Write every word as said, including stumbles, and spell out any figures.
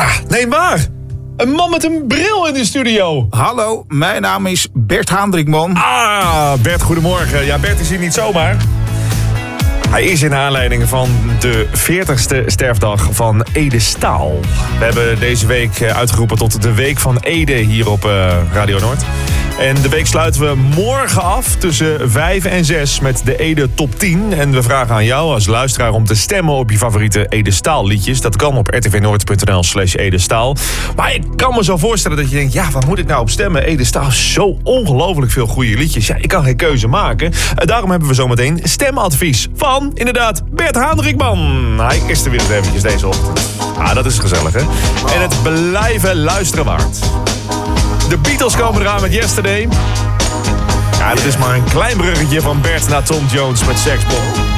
Ja, nee maar. Een man met een bril in de studio. Hallo, mijn naam is Bert Haandrikman. Ah, Bert, goedemorgen. Ja, Bert is hier niet zomaar. Hij is in aanleiding van de veertigste sterfdag van Ede Staal. We hebben deze week uitgeroepen tot de Week van Ede hier op uh, Radio Noord. En de week sluiten we morgen af tussen vijf en zes met de Ede Top tien. En we vragen aan jou als luisteraar om te stemmen op je favoriete Ede Staal liedjes. Dat kan op r t v noord punt n l slash Ede Staal. Maar ik kan me zo voorstellen dat je denkt, ja, waar moet ik nou op stemmen? Ede Staal, zo ongelooflijk veel goede liedjes. Ja, ik kan geen keuze maken. En daarom hebben we zometeen stemadvies van, inderdaad, Bert Haandrikman. Hij is er weer eens eventjes deze ochtend. Ah, dat is gezellig, hè? En het blijven luisteren waard. De Beatles komen eraan met Yesterday. Ja, dat is maar een klein bruggetje van Bert naar Tom Jones met Sex Bomb.